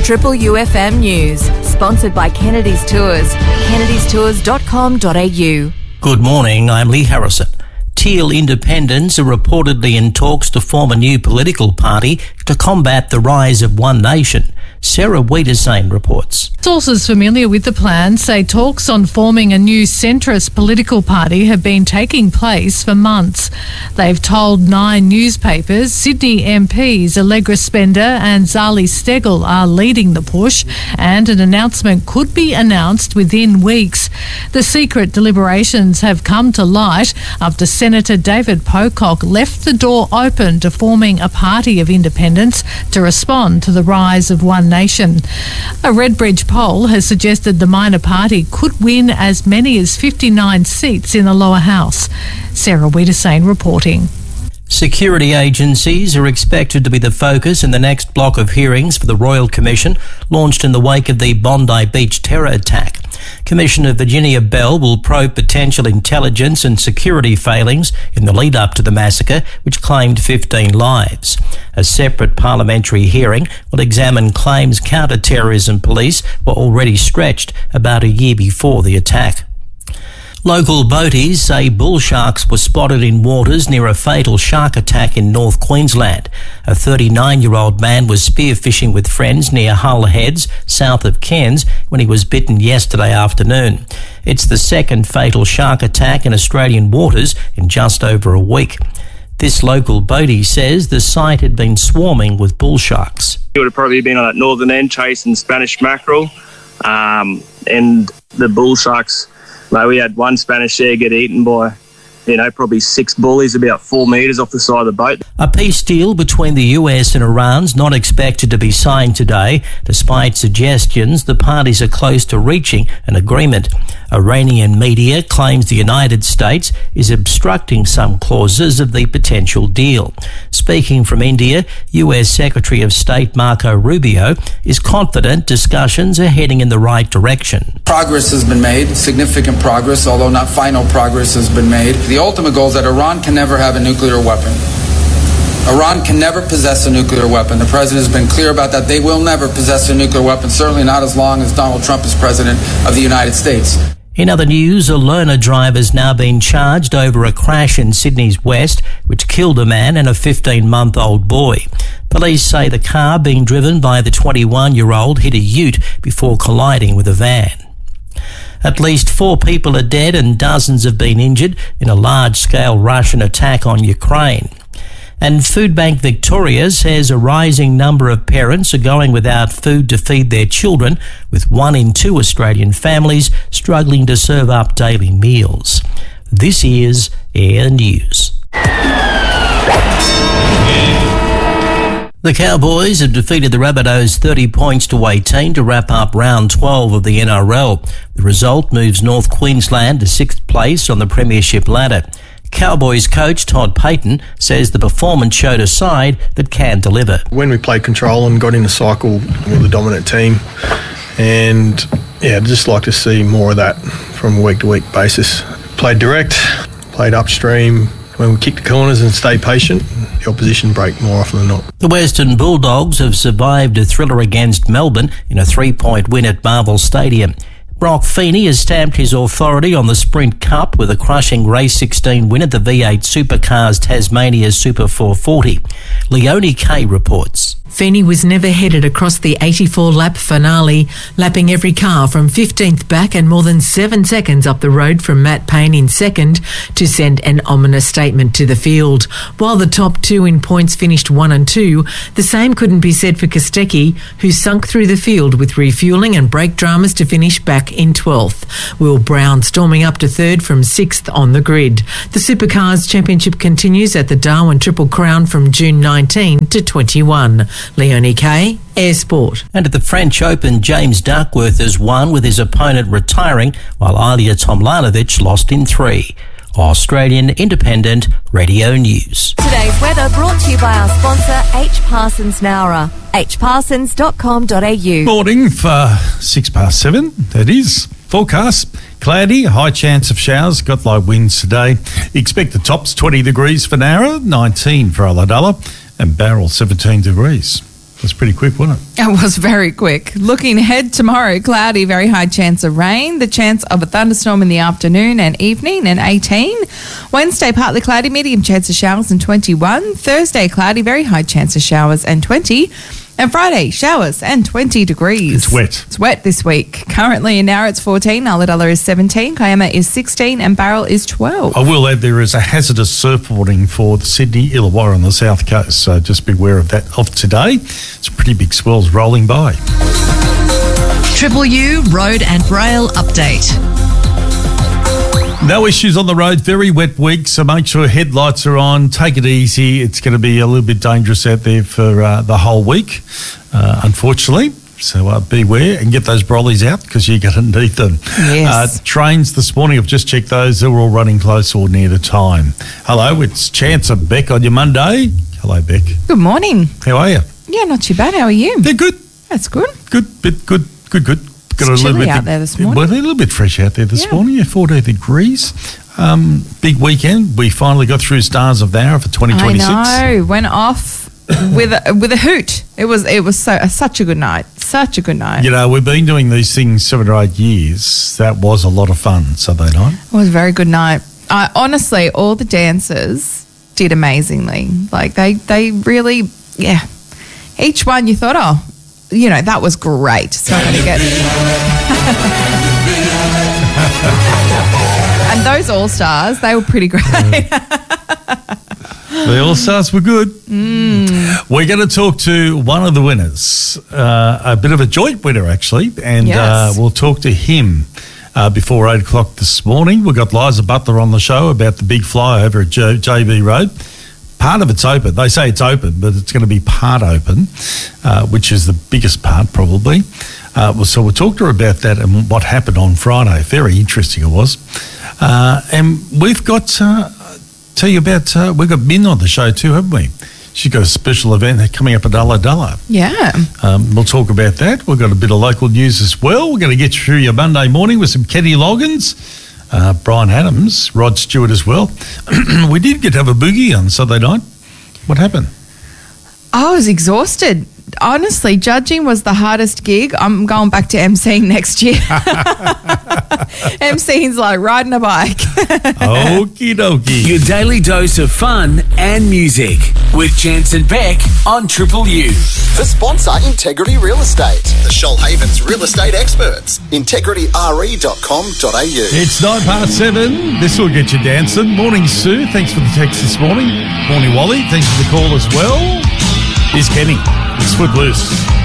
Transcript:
Triple UFM News, sponsored by Kennedy's Tours, kennedystours.com.au. Good morning, I'm Lee Harrison. Teal independents are reportedly in talks to form a new political party to combat the rise of One Nation. Sarah Wiedersane reports. Sources familiar with the plan say talks on forming a new centrist political party have been taking place for months. They've told 9 newspapers Sydney MPs Allegra Spender and Zali Steggall are leading the push, and an announcement could be announced within weeks. The secret deliberations have come to light after Senator David Pocock left the door open to forming a party of independents to respond to the rise of One Nation. A Redbridge poll has suggested the minor party could win as many as 59 seats in the lower house. Sarah Wiedersane reporting. Security agencies are expected to be the focus in the next block of hearings for the Royal Commission, launched in the wake of the Bondi Beach terror attack. Commissioner Virginia Bell will probe potential intelligence and security failings in the lead-up to the massacre, which claimed 15 lives. A separate parliamentary hearing will examine claims counter-terrorism police were already stretched about a year before the attack. Local boaties say bull sharks were spotted in waters near a fatal shark attack in North Queensland. A 39-year-old man was spearfishing with friends near Hull Heads, south of Cairns, when he was bitten yesterday afternoon. It's the second fatal shark attack in Australian waters in just over a week. This local boatie says the site had been swarming with bull sharks. He would have probably been on that northern end chasing Spanish mackerel, and the bull sharks. Like, we had one Spanish there get eaten by, probably 6 bullies about 4 metres off the side of the boat. A peace deal between the US and Iran's not expected to be signed today, despite suggestions the parties are close to reaching an agreement. Iranian media claims the United States is obstructing some clauses of the potential deal. Speaking from India, US Secretary of State Marco Rubio is confident discussions are heading in the right direction. Progress has been made, significant progress, although not final progress has been made. The ultimate goal is that Iran can never have a nuclear weapon. Iran can never possess a nuclear weapon. The president has been clear about that. They will never possess a nuclear weapon, certainly not as long as Donald Trump is president of the United States. In other news, a learner driver has now been charged over a crash in Sydney's west, which killed a man and a 15-month-old boy. Police say the car being driven by the 21-year-old hit a ute before colliding with a van. At least 4 people are dead and dozens have been injured in a large-scale Russian attack on Ukraine. And Foodbank Victoria says a rising number of parents are going without food to feed their children, with 1 in 2 Australian families struggling to serve up daily meals. This is Air News. The Cowboys have defeated the Rabbitohs 30 points to 18 to wrap up round 12 of the NRL. The result moves North Queensland to 6th place on the premiership ladder. Cowboys coach Todd Payten says the performance showed a side that can deliver. When we played control and got in a cycle, we're the dominant team. And I'd just like to see more of that from a week-to-week basis. Played direct, played upstream. When we kick the corners and stay patient, the opposition break more often than not. The Western Bulldogs have survived a thriller against Melbourne in a 3-point win at Marvel Stadium. Brock Feeney has stamped his authority on the Sprint Cup with a crushing race 16 win at the V8 Supercars Tasmania Super 440. Leonie Kay reports. Feeney was never headed across the 84-lap finale, lapping every car from 15th back and more than 7 seconds up the road from Matt Payne in second to send an ominous statement to the field. While the top 2 in points finished 1 and 2, the same couldn't be said for Kostecki, who sunk through the field with refuelling and brake dramas to finish back in 12th. Will Brown storming up to 3rd from 6th on the grid. The Supercars Championship continues at the Darwin Triple Crown from June 19 to 21. Leonie Kay, Air Sport. And at the French Open, James Duckworth has won with his opponent retiring, while Ilya Tomljanovic lost in 3. Australian Independent Radio News. Today's weather brought to you by our sponsor, H. Parsons Nowra. hparsons.com.au. Morning for 7:06, that is. Forecast, cloudy, high chance of showers, got low winds today. Expect the tops 20 degrees for Nowra, 19 for Ulladulla, and Barrel 17 degrees. It was pretty quick, wasn't it? It was very quick. Looking ahead tomorrow, cloudy, very high chance of rain. The chance of a thunderstorm in the afternoon and evening, and 18. Wednesday, partly cloudy, medium chance of showers, and 21. Thursday, cloudy, very high chance of showers, and 20. And Friday, showers and 20 degrees. It's wet. It's wet this week. Currently in Nowra it's 14, Ulladulla is 17, Kiama is 16, and Barrel is 12. I will add there is a hazardous surfboarding for the Sydney Illawarra on the south coast, so just beware of that of today. It's pretty big swells rolling by. Triple U Road and Rail Update. No issues on the road, very wet week, so make sure headlights are on, take it easy. It's going to be a little bit dangerous out there for the whole week, unfortunately. So beware and get those brollies out because you're going to need them. Yes. Trains this morning, I've just checked those. They're all running close or near to time. Hello, it's Chance and Beck on your Monday. Hello, Beck. Good morning. How are you? Yeah, not too bad. How are you? They're good. That's good. Good. It's chilly out there this morning. Well, they're a little bit fresh out there this morning. 14 degrees. Big weekend. We finally got through Stars of the Hour for 2026. I know. Went off with a hoot. It was such a good night. Such a good night. You know, we've been doing these things 7 or 8 years. That was a lot of fun Sunday night. It was a very good night. Honestly, all the dancers did amazingly. Like they really, yeah. Each one you thought, oh, you know, that was great. It's not going to get. And those All Stars, they were pretty great. The All Stars were good. We're going to talk to one of the winners, a bit of a joint winner actually, and Yes. we'll talk to him before 8 o'clock this morning. We've got Liza Butler on the show about the big flyover at JB Road. Part of it's open. They say it's open, but it's going to be part open, which is the biggest part probably. So we'll talk to her about that and what happened on Friday. Very interesting it was. And we've got, tell you about, we've got Min on the show too, haven't we? She's got a special event coming up at Ulladulla. Yeah. We'll talk about that. We've got a bit of local news as well. We're going to get you through your Monday morning with some Kenny Loggins. Brian Adams, Rod Stewart as well. We did get to have a boogie on Sunday night. What happened? I was exhausted. Honestly, judging was the hardest gig. I'm going back to MCing next year. MCing's like riding a bike. Okie dokie. Your daily dose of fun and music with Chance and Beck on Triple U. The sponsor, Integrity Real Estate. The Shoalhaven's real estate experts. integrityre.com.au. It's 7:09. This will get you dancing. Morning, Sue. Thanks for the text this morning. Morning, Wally. Thanks for the call as well. Here's Kenny. It's Footloose.